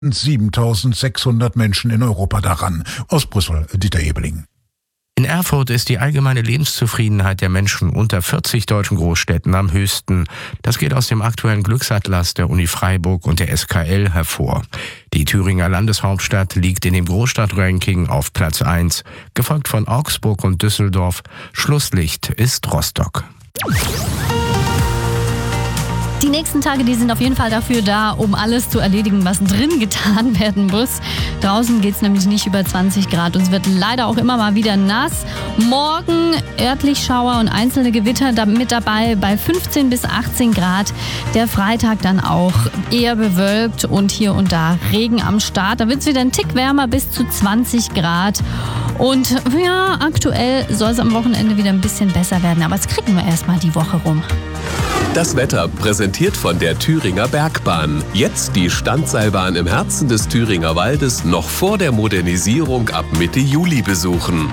7.600 Menschen in Europa daran. Aus Brüssel, Dieter Ebeling. In Erfurt ist die allgemeine Lebenszufriedenheit der Menschen unter 40 deutschen Großstädten am höchsten. Das geht aus dem aktuellen Glücksatlas der Uni Freiburg und der SKL hervor. Die Thüringer Landeshauptstadt liegt in dem Großstadtranking auf Platz 1, gefolgt von Augsburg und Düsseldorf. Schlusslicht ist Rostock. Die nächsten Tage, die sind auf jeden Fall dafür da, um alles zu erledigen, was drin getan werden muss. Draußen geht es nämlich nicht über 20 Grad und es wird leider auch immer mal wieder nass. Morgen örtlich Schauer und einzelne Gewitter mit dabei bei 15 bis 18 Grad. Der Freitag dann auch eher bewölkt und hier und da Regen am Start. Da wird es wieder ein Tick wärmer bis zu 20 Grad. Und ja, aktuell soll es am Wochenende wieder ein bisschen besser werden. Aber jetzt kriegen wir erstmal die Woche rum. Das Wetter präsentiert von der Thüringer Bergbahn. Jetzt die Standseilbahn im Herzen des Thüringer Waldes noch vor der Modernisierung ab Mitte Juli besuchen.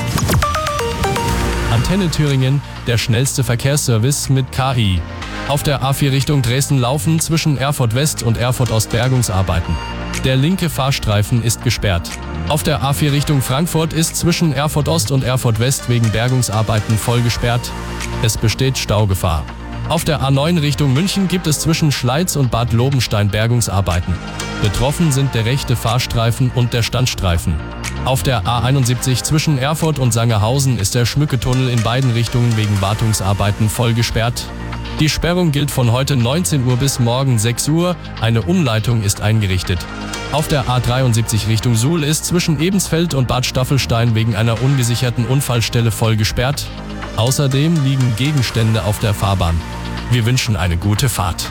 Antenne Thüringen, der schnellste Verkehrsservice mit KI. Auf der A4 Richtung Dresden laufen zwischen Erfurt West und Erfurt Ost Bergungsarbeiten. Der linke Fahrstreifen ist gesperrt. Auf der A4 Richtung Frankfurt ist zwischen Erfurt Ost und Erfurt West wegen Bergungsarbeiten voll gesperrt. Es besteht Staugefahr. Auf der A9 Richtung München gibt es zwischen Schleiz und Bad Lobenstein Bergungsarbeiten. Betroffen sind der rechte Fahrstreifen und der Standstreifen. Auf der A71 zwischen Erfurt und Sangerhausen ist der Schmücketunnel in beiden Richtungen wegen Wartungsarbeiten voll gesperrt. Die Sperrung gilt von heute 19 Uhr bis morgen 6 Uhr. Eine Umleitung ist eingerichtet. Auf der A73 Richtung Suhl ist zwischen Ebensfeld und Bad Staffelstein wegen einer ungesicherten Unfallstelle voll gesperrt. Außerdem liegen Gegenstände auf der Fahrbahn. Wir wünschen eine gute Fahrt.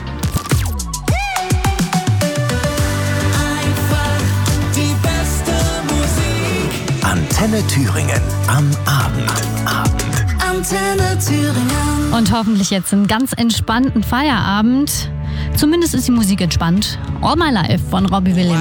Die beste Musik. Antenne Thüringen am Abend. Antenne Thüringen. Und hoffentlich jetzt einen ganz entspannten Feierabend. Zumindest ist die Musik entspannt. All My Life von Robbie Williams.